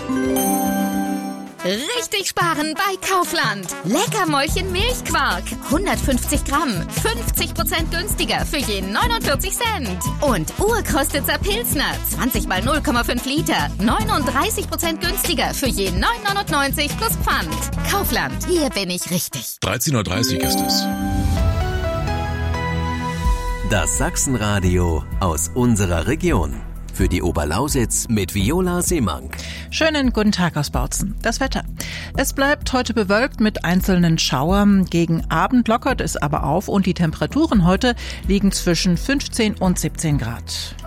Richtig sparen bei Kaufland. Leckermäulchen Milchquark. 150 Gramm. 50% günstiger für je 49 Cent. Und Urkostitzer Pilsner. 20 mal 0,5 Liter. 39% günstiger für je 9,99 plus Pfand. Kaufland. Hier bin ich richtig. 13:30 Uhr ist es. Das Sachsenradio aus unserer Region. Für die Oberlausitz mit Viola Seemank. Schönen guten Tag aus Bautzen. Das Wetter. Es bleibt heute bewölkt mit einzelnen Schauern. Gegen Abend lockert es aber auf und die Temperaturen heute liegen zwischen 15 und 17 Grad.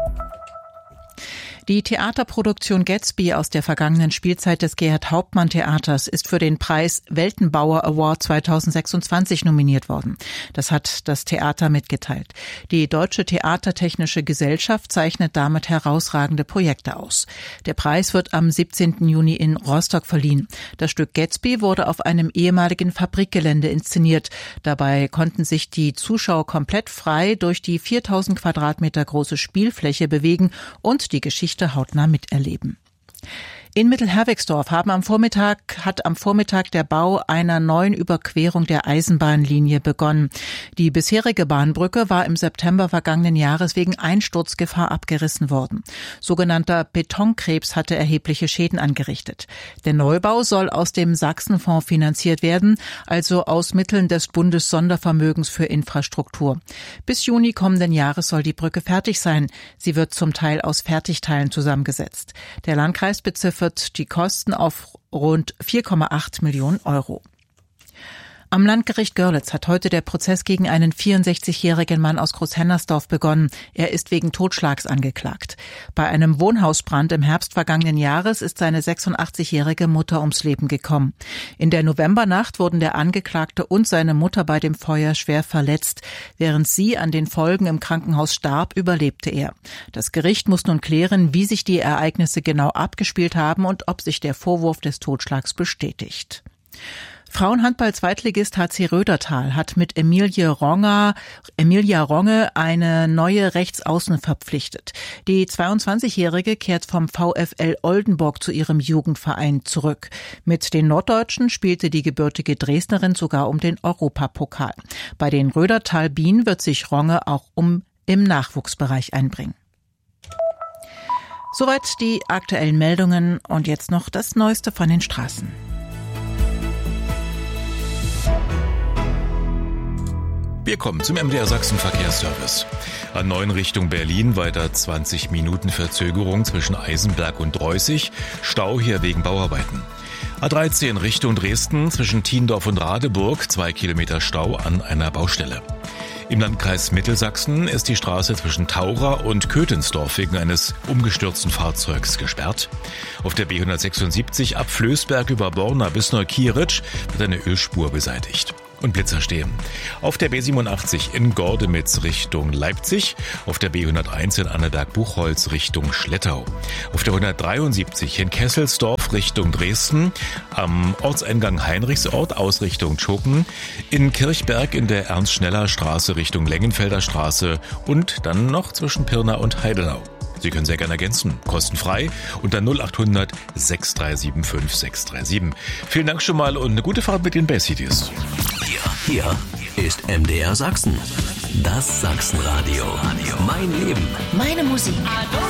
Die Theaterproduktion Gatsby aus der vergangenen Spielzeit des Gerhard-Hauptmann-Theaters ist für den Preis Weltenbauer Award 2026 nominiert worden. Das hat das Theater mitgeteilt. Die Deutsche Theatertechnische Gesellschaft zeichnet damit herausragende Projekte aus. Der Preis wird am 17. Juni in Rostock verliehen. Das Stück Gatsby wurde auf einem ehemaligen Fabrikgelände inszeniert. Dabei konnten sich die Zuschauer komplett frei durch die 4000 Quadratmeter große Spielfläche bewegen und die Geschichte hautnah miterleben. In Mittelherwigsdorf hat am Vormittag der Bau einer neuen Überquerung der Eisenbahnlinie begonnen. Die bisherige Bahnbrücke war im September vergangenen Jahres wegen Einsturzgefahr abgerissen worden. Sogenannter Betonkrebs hatte erhebliche Schäden angerichtet. Der Neubau soll aus dem Sachsenfonds finanziert werden, also aus Mitteln des Bundessondervermögens für Infrastruktur. Bis Juni kommenden Jahres soll die Brücke fertig sein. Sie wird zum Teil aus Fertigteilen zusammengesetzt. Der Landkreis beziffert die Kosten auf rund 4,8 Millionen Euro. Am Landgericht Görlitz hat heute der Prozess gegen einen 64-jährigen Mann aus Großhennersdorf begonnen. Er ist wegen Totschlags angeklagt. Bei einem Wohnhausbrand im Herbst vergangenen Jahres ist seine 86-jährige Mutter ums Leben gekommen. In der Novembernacht wurden der Angeklagte und seine Mutter bei dem Feuer schwer verletzt. Während sie an den Folgen im Krankenhaus starb, überlebte er. Das Gericht muss nun klären, wie sich die Ereignisse genau abgespielt haben und ob sich der Vorwurf des Totschlags bestätigt. Frauenhandball-Zweitligist HC Rödertal hat mit Emilia Ronge eine neue Rechtsaußen verpflichtet. Die 22-Jährige kehrt vom VfL Oldenburg zu ihrem Jugendverein zurück. Mit den Norddeutschen spielte die gebürtige Dresdnerin sogar um den Europapokal. Bei den Rödertal Bienen wird sich Ronge auch im Nachwuchsbereich einbringen. Soweit die aktuellen Meldungen und jetzt noch das Neueste von den Straßen. Wir kommen zum MDR Sachsen Verkehrsservice. A9 Richtung Berlin weiter 20 Minuten Verzögerung zwischen Eisenberg und Dreußig. Stau hier wegen Bauarbeiten. A13 Richtung Dresden zwischen Thiendorf und Radeburg 2 Kilometer Stau an einer Baustelle. Im Landkreis Mittelsachsen ist die Straße zwischen Taura und Köthensdorf wegen eines umgestürzten Fahrzeugs gesperrt. Auf der B176 ab Flößberg über Borna bis Neukieritsch wird eine Ölspur beseitigt. Und Blitzer stehen. Auf der B87 in Gordemitz Richtung Leipzig, auf der B101 in Annaberg-Buchholz Richtung Schlettau, auf der 173 in Kesselsdorf Richtung Dresden, am Ortseingang Heinrichsort Ausrichtung Tschucken, in Kirchberg in der Ernst-Schneller-Straße Richtung Lengenfelder Straße und dann noch zwischen Pirna und Heidenau. Sie können sehr gerne ergänzen, kostenfrei unter 0800 6375 637. Vielen Dank schon mal und eine gute Fahrt mit den Bay-Cities. Hier ist MDR Sachsen. Das Sachsenradio. Mein Leben. Meine Musik.